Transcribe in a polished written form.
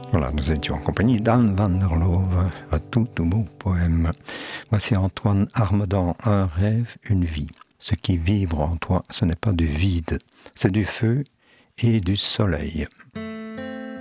Voilà, nous étions en compagnie d'Anne van der Love, un tout beau poème. Voici Antoine Armedan, un rêve, une vie. Ce qui vibre en toi, ce n'est pas du vide, c'est du feu et du soleil.